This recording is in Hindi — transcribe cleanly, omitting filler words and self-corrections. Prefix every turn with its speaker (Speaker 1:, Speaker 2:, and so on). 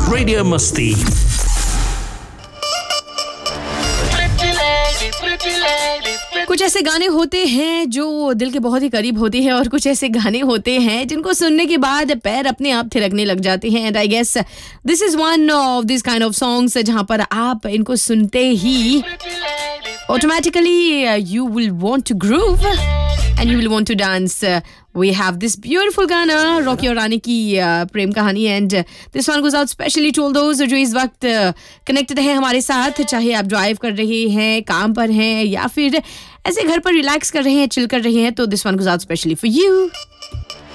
Speaker 1: रेडियो मस्ती।
Speaker 2: कुछ ऐसे गाने होते हैं जो दिल के बहुत ही करीब होते हैं और कुछ ऐसे गाने होते हैं जिनको सुनने के बाद पैर अपने आप थिरकने लग जाते हैं। And I guess this is one of this kind of songs जहां पर आप इनको सुनते ही automatically you will want to groove and you will want to dance. We have this beautiful गाना रॉकी और रानी की प्रेम कहानी and this one goes out specially to all those जो इस वक्त connected हैं हमारे साथ, चाहे आप ड्राइव कर रहे हैं, काम पर हैं या फिर ऐसे घर पर रिलैक्स कर रहे हैं, चिल कर रहे हैं, तो this one goes out specially for you.